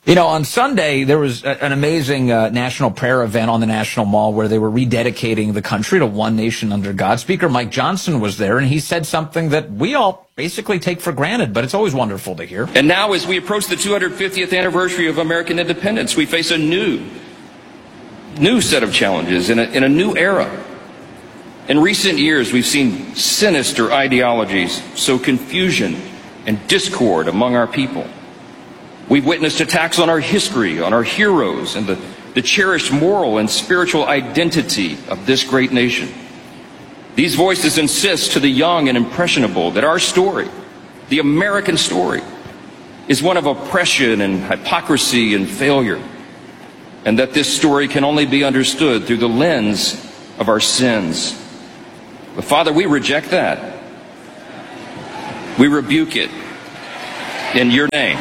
You know, on Sunday, there was an amazing national prayer event on the National Mall where they were rededicating the country to one nation under God. Speaker Mike Johnson was there, and he said something that we all basically take for granted, but it's always wonderful to hear. And now, as we approach the 250th anniversary of American independence, we face a new set of challenges in a new era. In recent years, we've seen sinister ideologies sow confusion and discord among our people. We've witnessed attacks on our history, on our heroes, and the cherished moral and spiritual identity of this great nation. These voices insist to the young and impressionable that our story, the American story, is one of oppression and hypocrisy and failure, and that this story can only be understood through the lens of our sins. But Father, we reject that. We rebuke it in your name.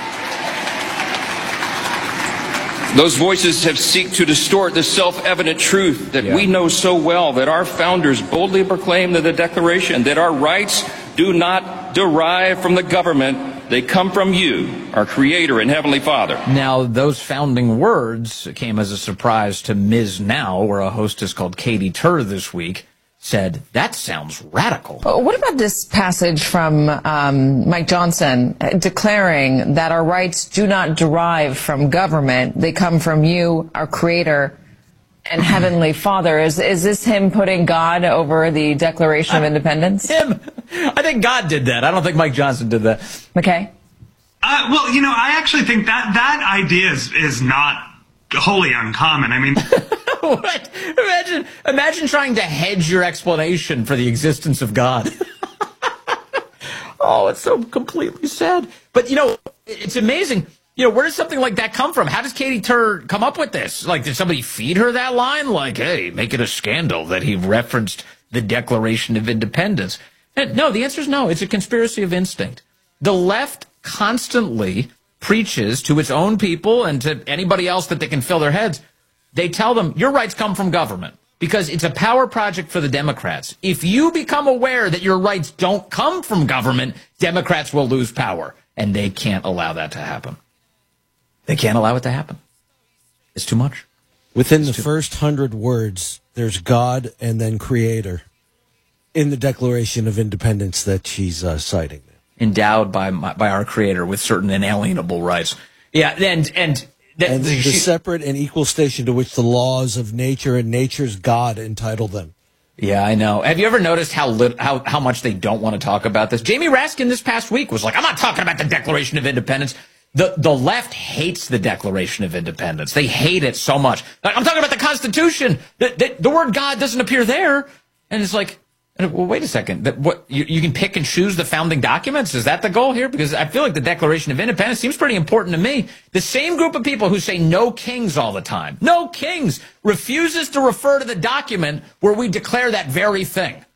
Those voices have sought to distort the self-evident truth that we know so well, that our founders boldly proclaimed in the Declaration that our rights do not derive from the government. They come from you, our Creator and Heavenly Father. Now, those founding words came as a surprise to Ms. Now, where a hostess called Katie Tur this week said, that sounds radical. What about this passage from Mike Johnson declaring that our rights do not derive from government, they come from you, our Creator and Heavenly Father? Is this him putting God over the Declaration of Independence? Him. I think God did that. I don't think Mike Johnson did that. McKay? Well, you know, I actually think that idea is not wholly uncommon. I mean... What? Imagine trying to hedge your explanation for the existence of God. Oh, it's so completely sad. But, you know, it's amazing. You know, where does something like that come from? How does Katie Tur come up with this? Like, did somebody feed her that line? Like, hey, make it a scandal that he referenced the Declaration of Independence. And no, the answer is no. It's a conspiracy of instinct. The left constantly preaches to its own people and to anybody else that they can fill their heads. They tell them, your rights come from government, because it's a power project for the Democrats. If you become aware that your rights don't come from government, Democrats will lose power. And they can't allow that to happen. They can't allow it to happen. It's too much. Within the first 100 words, there's God and then Creator in the Declaration of Independence that she's citing. Endowed by our Creator with certain inalienable rights. Yeah, and the separate and equal station to which the laws of nature and nature's God entitle them. Yeah, I know. Have you ever noticed how much they don't want to talk about this? Jamie Raskin this past week was like, I'm not talking about the Declaration of Independence. The left hates the Declaration of Independence. They hate it so much. Like, I'm talking about the Constitution. The word God doesn't appear there. And it's like, well, wait a second. What you can pick and choose the founding documents? Is that the goal here? Because I feel like the Declaration of Independence seems pretty important to me. The same group of people who say no kings all the time, no kings, refuses to refer to the document where we declare that very thing.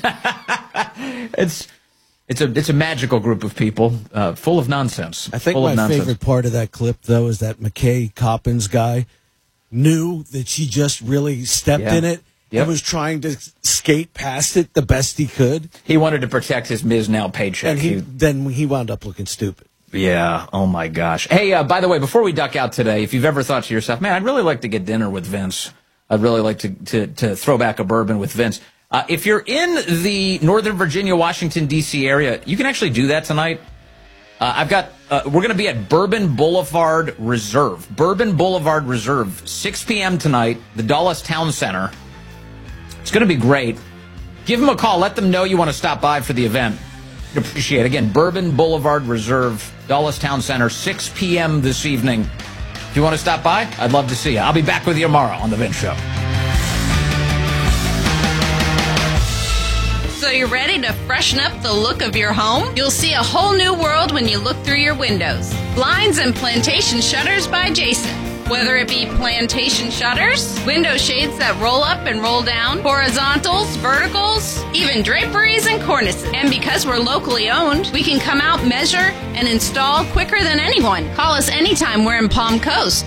It's a magical group of people, full of nonsense. I think my favorite part of that clip, though, is that McKay Coppins guy knew that she just really stepped in it. Yep. And was trying to skate past it the best he could. He wanted to protect his Ms. Now paycheck. And then he wound up looking stupid. Yeah. Oh, my gosh. Hey, by the way, before we duck out today, if you've ever thought to yourself, man, I'd really like to get dinner with Vince. I'd really like to throw back a bourbon with Vince. If you're in the Northern Virginia, Washington, D.C. area, you can actually do that tonight. We're going to be at Bourbon Boulevard Reserve. Bourbon Boulevard Reserve, 6 p.m. tonight, the Dulles Town Center. It's going to be great. Give them a call. Let them know you want to stop by for the event. I'd appreciate it. Again, Bourbon Boulevard Reserve, Dulles Town Center, 6 p.m. this evening. If you want to stop by, I'd love to see you. I'll be back with you tomorrow on The Vince Show. So you're ready to freshen up the look of your home? You'll see a whole new world when you look through your windows. Blinds and Plantation Shutters by Jason. Whether it be plantation shutters, window shades that roll up and roll down, horizontals, verticals, even draperies and cornices. And because we're locally owned, we can come out, measure, and install quicker than anyone. Call us anytime we're in Palm Coast,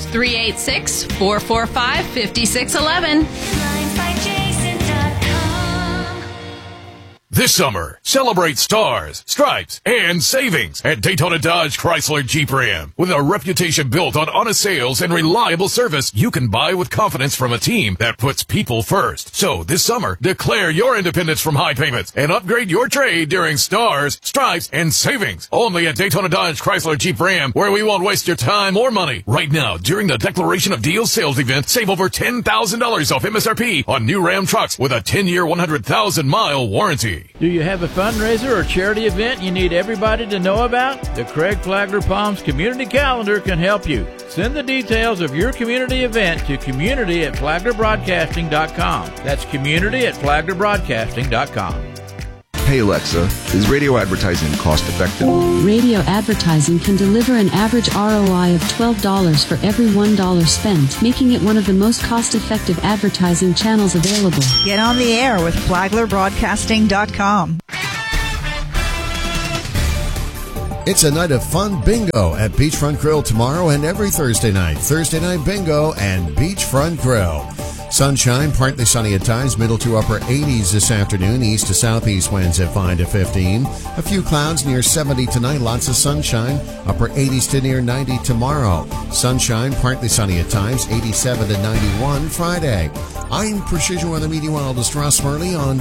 386-445-5611. This summer, celebrate stars, stripes, and savings at Daytona Dodge Chrysler Jeep Ram. With a reputation built on honest sales and reliable service, you can buy with confidence from a team that puts people first. So this summer, declare your independence from high payments and upgrade your trade during stars, stripes, and savings. Only at Daytona Dodge Chrysler Jeep Ram, where we won't waste your time or money. Right now, during the Declaration of Deals sales event, save over $10,000 off MSRP on new Ram trucks with a 10-year, 100,000-mile warranty. Do you have a fundraiser or charity event you need everybody to know about? The Craig Flagler Palms Community Calendar can help you. Send the details of your community event to community@flaglerbroadcasting.com. That's community@flaglerbroadcasting.com. Hey Alexa, is radio advertising cost effective? Radio advertising can deliver an average ROI of $12 for every $1 spent, making it one of the most cost-effective advertising channels available. Get on the air with FlaglerBroadcasting.com. It's a night of fun bingo at Beachfront Grill tomorrow and every Thursday night. Thursday night bingo and Beachfront Grill. Sunshine, partly sunny at times, middle to upper 80s this afternoon, east to southeast winds at 5 to 15. A few clouds near 70 tonight, lots of sunshine, upper 80s to near 90 tomorrow. Sunshine, partly sunny at times, 87 to 91 Friday. I'm Precision Weather Meteorologist Ross Murley on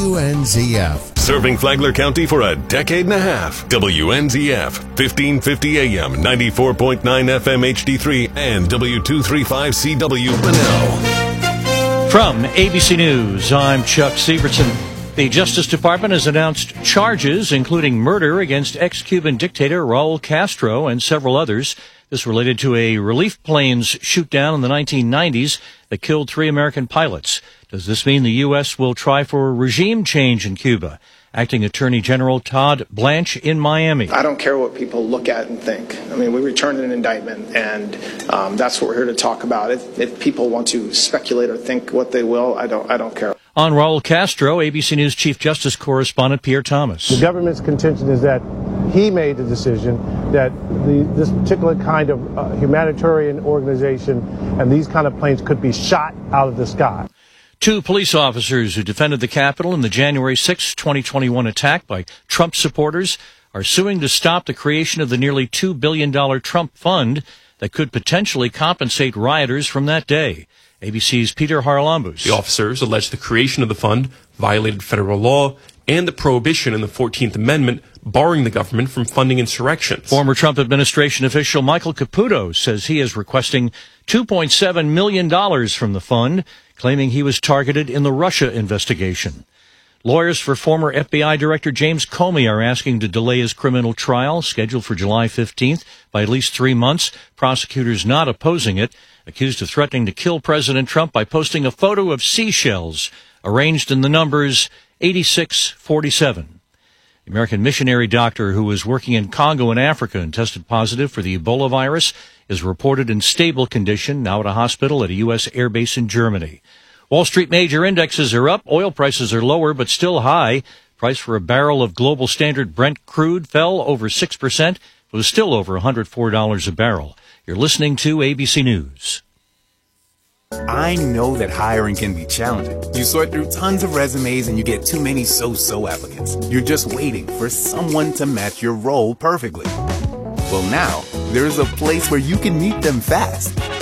WNZF. Serving Flagler County for a decade and a half. WNZF, 1550 AM, 94.9 FM HD3, and W235CW Bunnell. From ABC News, I'm Chuck Sievertson. The Justice Department has announced charges, including murder, against ex-Cuban dictator Raul Castro and several others. This related to a relief planes shoot-down in the 1990s that killed 3 American pilots. Does this mean the U.S. will try for a regime change in Cuba? Acting Attorney General Todd Blanche in Miami. I don't care what people look at and think. I mean, we returned an indictment, and that's what we're here to talk about. If people want to speculate or think what they will, I don't care. On Raul Castro, ABC News Chief Justice Correspondent Pierre Thomas. The government's contention is that he made the decision that this particular kind of humanitarian organization and these kind of planes could be shot out of the sky. 2 police officers who defended the Capitol in the January 6, 2021 attack by Trump supporters are suing to stop the creation of the nearly $2 billion Trump fund that could potentially compensate rioters from that day. ABC's Peter Haralambous. The officers allege the creation of the fund violated federal law and the prohibition in the 14th Amendment barring the government from funding insurrections. Former Trump administration official Michael Caputo says he is requesting $2.7 million from the fund, claiming he was targeted in the Russia investigation. Lawyers for former FBI Director James Comey are asking to delay his criminal trial, scheduled for July 15th, by at least 3 months. Prosecutors not opposing it, accused of threatening to kill President Trump by posting a photo of seashells arranged in the numbers 8647. The American missionary doctor who was working in Congo in Africa and tested positive for the Ebola virus is reported in stable condition, now at a hospital at a U.S. air base in Germany. Wall Street major indexes are up. Oil prices are lower, but still high. Price for a barrel of global standard Brent crude fell over 6%. It was still over $104 a barrel. You're listening to ABC News. I know that hiring can be challenging. You sort through tons of resumes and you get too many so-so applicants. You're just waiting for someone to match your role perfectly. Well, now, there's a place where you can meet them fast.